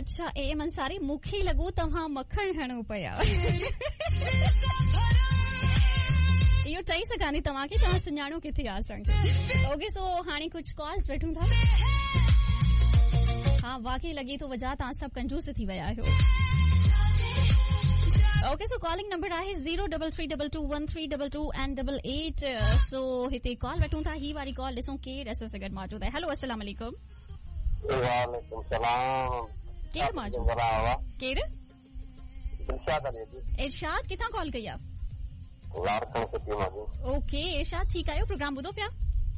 अच्छा AM अंसारी मूंखे लॻो तव्हां मखण हणो पिया इहो चई सघां थी तव्हांखे तव्हां सुञाणो किथे आहे असांखे ओके सो हाणे कुझु कॉल्स वठूं था हाँ वाकई लॻे थो वजह तव्हां सभु कंजूस थी विया आहियो ओके सो कॉलिंग नंबर आहे 033221322 and 88 सो हिते कॉल वठूं था ही वारी कॉल ॾिसूं केरु असां सां गॾु मौजूद आहे हेलो अस्सलाम वालेकुम वालेकुम सलाम केरु मौजूद केरु इरशाद किथां कॉल कई आहे ओके इरशाद ठीकु आहियो प्रोग्राम ॿुधो पिया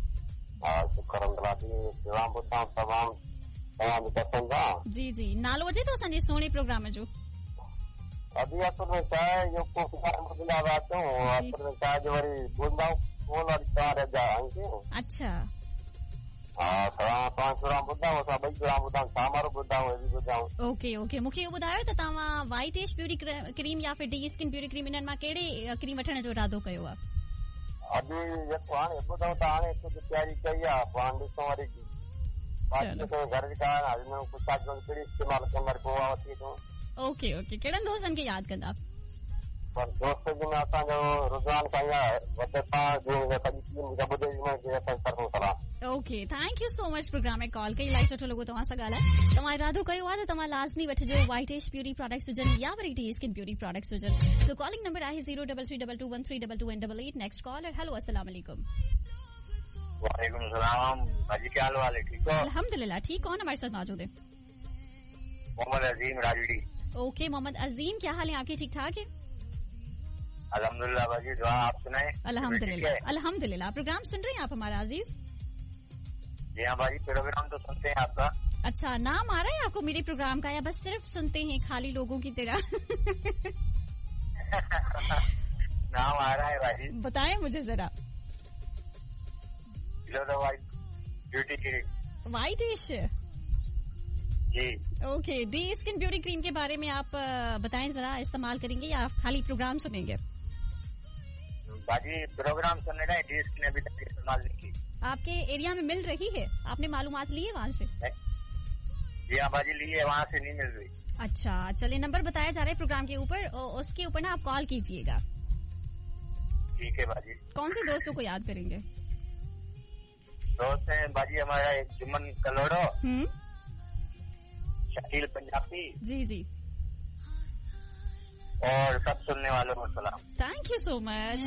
जी जी नालो अचे थो असांजे सोने प्रोग्राम जो अभी असुल में छा आहे इहो वरी अच्छा ओके ओके मूंखे इहो ॿुधायो त तव्हां वाइट एज ब्यूटी क्रीम या फिर डी स्किन ब्यूटी क्रीम इन्हनि मां कहिड़े क्रीम वठण जो इरादो कयो आहे अभी जेको हाणे ॿुधऊं त हाणे कुझु तयारी कई आहे पाण ॾिसूं वरी घर जी कहिड़ी इस्तेमालु कंदा गोवा वठी अचूं ओके ओके कहिड़नि दोस्तनि खे यादि कंदा दोस्त जी में असांजो रुझान साईं आहे okay thank you so much programme में कॉल कई इलाही सुठो लॻो तव्हां सां ॻाल्हाए तव्हां इरादो कयो आहे त तव्हां लाज़मी वठिजो वाइट एज ब्यूटी प्रोडक्ट्स हुजनि या वरी डी स्किन ब्यूटी प्रोडक्ट्स हुजनि सो कॉलिंग नंबर आहे 033221322 नेक्स्ट कॉल हेलो अस्सलाम वालेकुम वालेकुम सलाम भाजी क्या हाल है ठीक हो अल्हम्दुलिल्लाह ठीक कौन हमारे साथ मौजूद है मोहम्मद अजीम राजूड़ी ओके मोहम्मद अजीम क्या हाल है आपके ठीक ठाक है अल्हम्दुलिल्लाह बाजी दुआ आप सुनाए अल्हम्दुलिल्लाह अल्हम्दुलिल्लाह प्रोग्राम सुन रहे हैं आप हमारा अजीज जी हाँ बाजी प्रोग्राम तो सुनते हैं आपका अच्छा नाम आ रहा है आपको मेरे प्रोग्राम का या बस सिर्फ सुनते हैं खाली लोगों की तरह नाम आ रहा है बाजी बताएं मुझे जरा ब्यूटी क्रीम वाइट एज जी okay D skin beauty cream के बारे में आप बताएं जरा इस्तेमाल करेंगे या आप खाली प्रोग्राम सुनेंगे बाजी प्रोग्राम सुनने का डी स्किन अभी तक इस्तेमाल नहीं की आपके एरिया में मिल रही है आपने मालूमात ली है वहाँ से जी हाँ बाजी ली है वहाँ से नहीं मिल रही अच्छा चलिए नंबर बताया जा रहा है प्रोग्राम के ऊपर उसके ऊपर ना आप कॉल कीजिएगा ठीक है बाजी कौन से दोस्तों को याद करेंगे दोस्त है बाजी हमारा एक जुम्मन कलोड़ो शकील पंजाबी जी जी और सब सुनने वालों को सलाम thank you so much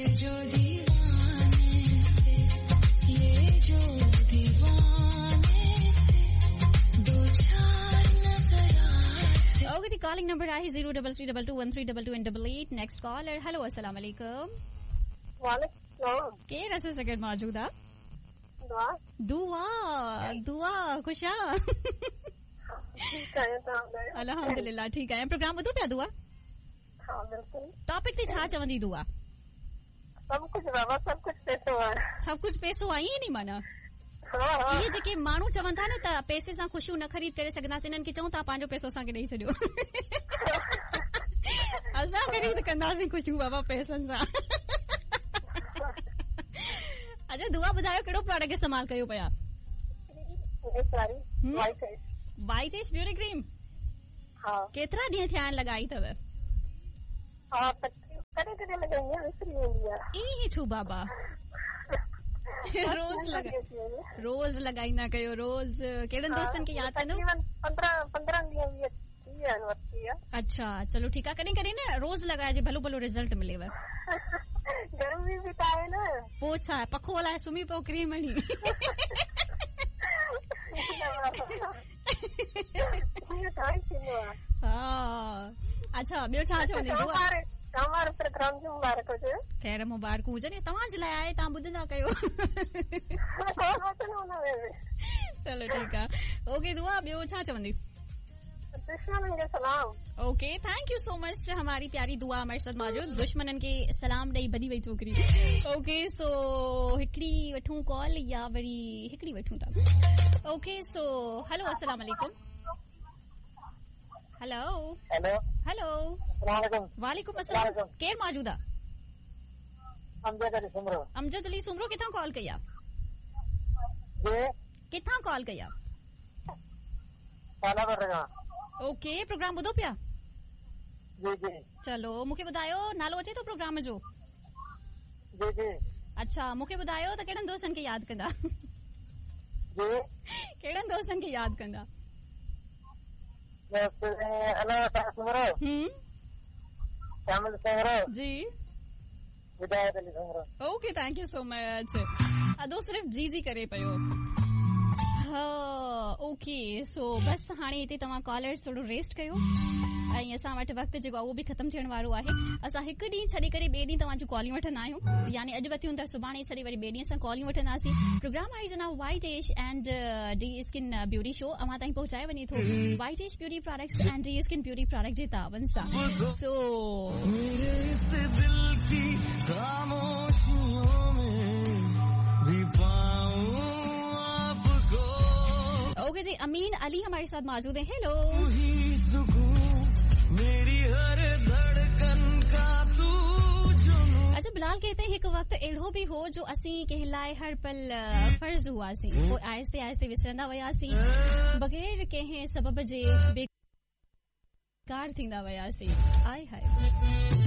okay ji calling number है 033221322 नेक्स्ट कॉलर हेलो अस्सलाम वालेकुम वालेकुम के रसे सगड़ मौजूद है दुआ दुआ खुशा अल्हम्दुलिल्लाह ठीक है प्रोग्राम ॿुधो पिया दुआ हाँ बिल्कुल टॉपिक ते छा चवंदी दुआ सब कुछ बाबा सब कुछ पैसो आहे सब कुछ पैसो आहे ई नी माना इहे जेके माण्हू चवनि था न त पैसे सां ख़ुशियूं न ख़रीद करे सघंदासीं इन्हनि खे चऊं था पंहिंजो पैसो असांखे ॾेई छॾियो असां ख़रीद कंदासीं ख़ुशियूं बाबा पैसनि सां अच्छा दुआ ॿुधायो कहिड़ो प्रोडक्ट इस्तेमाल कयो पिया वाइट एज ब्यूटी क्रीम हाँ केतिरा ॾींहं थिया आहिनि लॻाई अथव हाँ कॾहिं कॾहिं लॻाई आहे विसरी वेंदी आहे ईअं छो बाबा रोज़ लॻाईंदा कयो रोज़ कहिड़नि दोस्तनि खे यादि कंदो 15 ॾींहं अच्छा चलो ठीक है कॾहिं कॾहिं न रोज़ लॻाइजे भलो भलो रिज़ल्ट मिलेव गर्मी भी तो आहे न पोइ छा पखो हलाए सुम्ही पियो क्रीम हणी हा अच्छा ॿियो छा चवंदी ख़ैर मुबारक हुजनि तव्हांजे लाइ आहे तव्हां ॿुधंदा कयो चलो ठीकु आहे ओके दुआ ॿियो छा चवंदी okay thank you so much हमारी प्यारी दुआ हमारे साथ मौजूद दुश्मननि खे सलाम ॾेई भॼी वई छोकिरी ओके सो हिकिड़ी वठूं कॉल या वरी हिकिड़ी वठूं था ओके सो हेलो अस्सलाम वालेकुम हेलो हेलो हेलो वालेकुम अस्सलाम केरु मौजूद आहे अमजद अली सुमरो किथां कॉल कई आहे किथां कॉल कई आहे ओके, प्रोग्राम ॿुधो पिया? जी जी। चलो मूंखे ॿुधायो नालो अचे थो प्रोग्राम जो? जी जी। अच्छा, मूंखे ॿुधायो त कहिड़नि दोस्तनि खे यादि कंदा? जी, कहिड़नि दोस्तनि खे यादि कंदा? शामिल संग्रह जी, विदायत अली संग्रह। Okay, thank you so much. अदो सिर्फ़ जी जी करे पियो। ओके, सो बस हाणे हिते तव्हां कॉलर्स थोरो रेस्ट कयो ऐं असां वटि वक़्तु जेको आहे उहो बि ख़तमु थियण वारो आहे। असां हिकु ॾींहुं छॾे करे ॿिए ॾींहुं तव्हांजूं कॉलियूं वठंदा आहियूं, यानी अॼु वरितियूं त सुभाणे छॾे वरी ॿिए ॾींहुं असां कॉलियूं वठंदासीं। प्रोग्राम आहे जना white ash and D skin beauty show, अवां ताईं पहुचाए वञे थो white ash beauty products and D skin beauty product जे तावन सां। सो ओके जी, अमीन अली हमारे साथ मौजूद है। हेलो, अच्छा बिलाल कहते हैं एक वक्त एड़ो भी हो जो असी कहलाए हर पल फर्ज हुआसी, वो आहिस्ते आहिस्ते विसरंदा वयासी, बगैर कंहिं सबब जे बेकार थींदा वयासी। आय हाय।